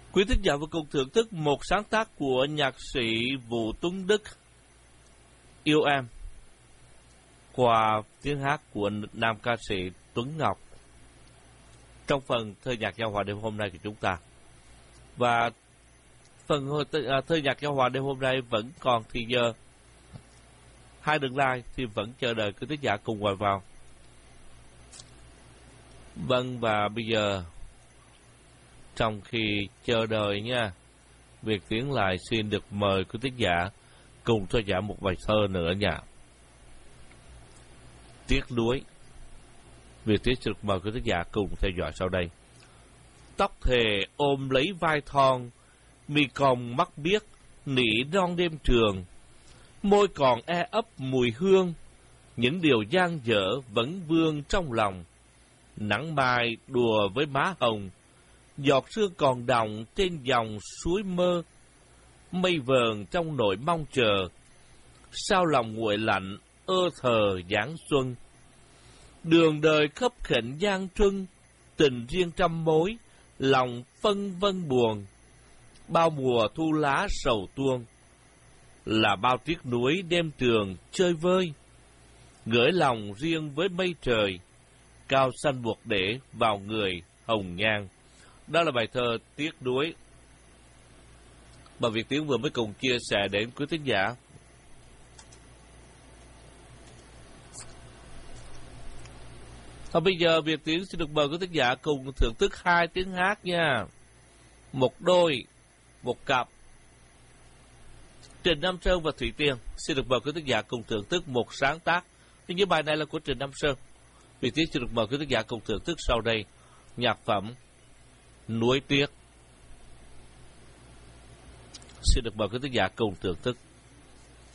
Quý thính giả vừa cùng thưởng thức một sáng tác của nhạc sĩ Vũ Tuấn Đức, Yêu Em, qua tiếng hát của nam ca sĩ Tuấn Ngọc trong phần thơ nhạc giao hòa đêm hôm nay của chúng ta. Và phần thơ nhạc giao hòa đêm hôm nay vẫn còn thì giờ. Hai đường like thì vẫn chờ đợi quý thính giả cùng gọi vào. Vâng, và bây giờ trong khi chờ đợi nha, Việt Tiến lại xin được mời quý thính giả cùng cho giả một bài thơ nữa nha. Tiếc nuối. Việt Tiến xin được mời quý thính giả cùng theo dõi sau đây. Tóc thề ôm lấy vai thon, mi cong mắt biếc, nỉ non đêm trường, môi còn e ấp mùi hương, những điều dang dở vẫn vương trong lòng. Nắng mai đùa với má hồng, giọt sương còn đọng trên dòng suối mơ, mây vờn trong nỗi mong chờ, sao lòng nguội lạnh ơ thờ giáng xuân. Đường đời khấp khệnh gian truân, tình riêng trăm mối, lòng phân vân buồn, bao mùa thu lá sầu tuôn, là bao tiếc nuối đêm trường chơi vơi, gửi lòng riêng với mây trời, cao xanh buộc để vào người hồng nhan. Đó là bài thơ Tiếc nuối mà Việt Tiến vừa mới cùng chia sẻ đến quý thính giả. Và bây giờ Việt Tiến xin được mời quý thính giả cùng thưởng thức hai tiếng hát nha. Một đôi, một cặp. Trịnh Nam Sơn và Thủy Tiên xin được mời quý thính giả cùng thưởng thức một sáng tác. Nhưng như bài này là của Trịnh Nam Sơn. Việt Tiến xin được mời quý thính giả cùng thưởng thức sau đây nhạc phẩm Nuối Tiếc. Xin được mời quý thính giả cùng thưởng thức.